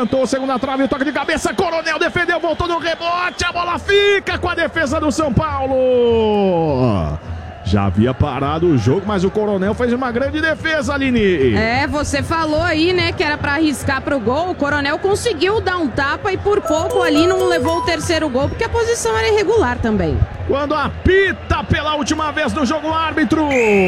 levantou, segunda trave, toque de cabeça, Coronel defendeu, voltou no rebote, a bola fica com a defesa do São Paulo. Já havia parado o jogo, mas o Coronel fez uma grande defesa, Aline. Você falou aí, né, que era pra arriscar pro gol. O Coronel conseguiu dar um tapa e por pouco ali não levou o terceiro gol, porque a posição era irregular também. Quando apita pela última vez no jogo, árbitro.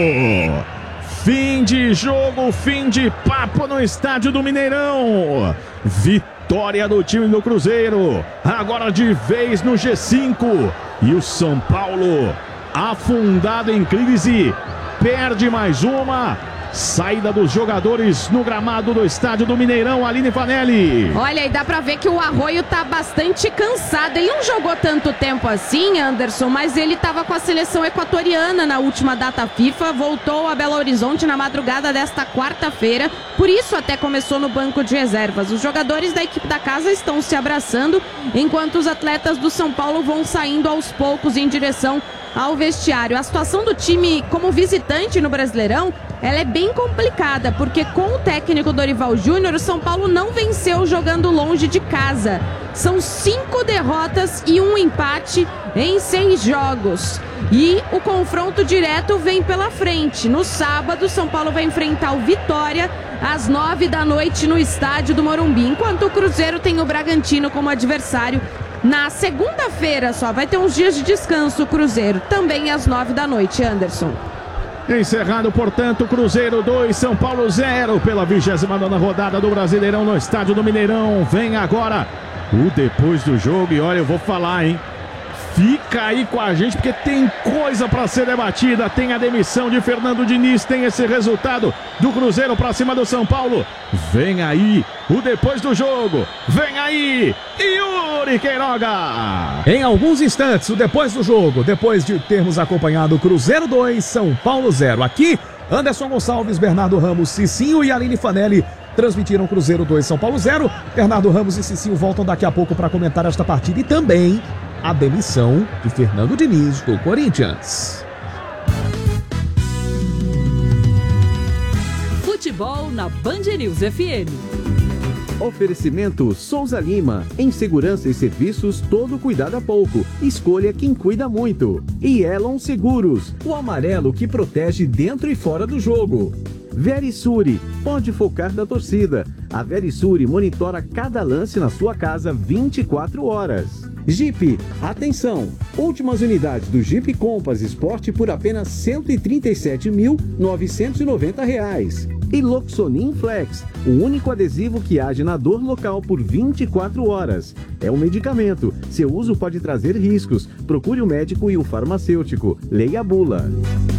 Fim de jogo, fim de papo no estádio do Mineirão. Vitória do time do Cruzeiro, agora de vez no G5. E o São Paulo, afundado em crise, perde mais uma. Saída dos jogadores no gramado do estádio do Mineirão, Aline Fanelli. Olha, e dá pra ver que o Arroio tá bastante cansado. Ele não jogou tanto tempo assim, Anderson, mas ele tava com a seleção equatoriana na última data FIFA, voltou a Belo Horizonte na madrugada desta quarta-feira, por isso até começou no banco de reservas. Os jogadores da equipe da casa estão se abraçando, enquanto os atletas do São Paulo vão saindo aos poucos em direção ao vestiário. A situação do time como visitante no Brasileirão, ela é bem complicada, porque com o técnico Dorival Júnior, o São Paulo não venceu jogando longe de casa. São 5 derrotas e 1 empate em 6 jogos. E o confronto direto vem pela frente. No sábado, o São Paulo vai enfrentar o Vitória às 9 da noite no estádio do Morumbi, enquanto o Cruzeiro tem o Bragantino como adversário na segunda-feira só. Vai ter uns dias de descanso o Cruzeiro, também às 9 da noite, Anderson. Encerrado, portanto, Cruzeiro 2, São Paulo 0, pela 29ª rodada do Brasileirão no estádio do Mineirão. Vem agora o depois do jogo e olha, eu vou falar, hein? Fica aí com a gente porque tem coisa para ser debatida. Tem a demissão de Fernando Diniz, tem esse resultado do Cruzeiro para cima do São Paulo. Vem aí o depois do jogo. Vem aí Yuri Queiroga. Em alguns instantes, o depois do jogo, depois de termos acompanhado Cruzeiro 2, São Paulo 0. Aqui, Anderson Gonçalves, Bernardo Ramos, Cicinho e Aline Fanelli transmitiram Cruzeiro 2, São Paulo 0. Bernardo Ramos e Cicinho voltam daqui a pouco para comentar esta partida e também a demissão de Fernando Diniz do Corinthians. Futebol na Band News FM. Oferecimento Souza Lima. Em segurança e serviços, todo cuidado é pouco. Escolha quem cuida muito. E Elon Seguros, o amarelo que protege dentro e fora do jogo. Verisure, pode focar da torcida. A Verisure monitora cada lance na sua casa 24 horas. Jeep, atenção! Últimas unidades do Jeep Compass Sport por apenas R$ 137.990. E Loxonin Flex, o único adesivo que age na dor local por 24 horas. É um medicamento. Seu uso pode trazer riscos. Procure o médico e o farmacêutico. Leia a bula.